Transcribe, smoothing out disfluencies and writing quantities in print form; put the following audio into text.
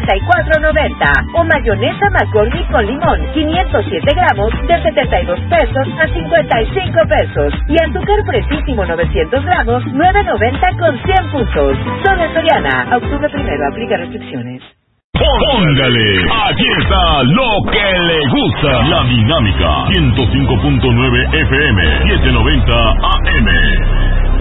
54.90. O mayonesa McCormick con limón, 507 gramos, de 72 pesos a 55 pesos. Y azúcar fresísimo 900 gramos, 9.90 con 100 puntos. Solo en Soriana. A octubre 1, aplica restricciones. Póngale, aquí está lo que le gusta. La Dinámica 105.9 FM, 790 AM.